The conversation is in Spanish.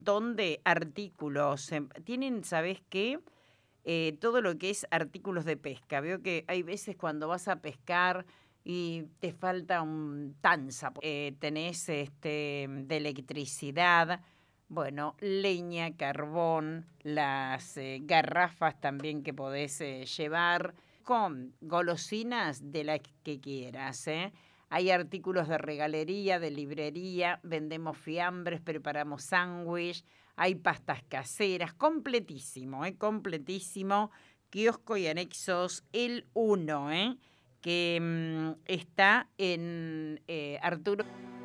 Montón de artículos. Tienen, ¿sabes qué? Todo lo que es artículos de pesca. Veo que hay veces cuando vas a pescar y te falta un tanza, tenés de electricidad, bueno, leña, carbón, las garrafas también que podés llevar, con golosinas de las que quieras, ¿eh? Hay artículos de regalería, de librería, vendemos fiambres, preparamos sándwich, hay pastas caseras, completísimo, completísimo. Kiosco y anexos El Uno, que está en Arturo.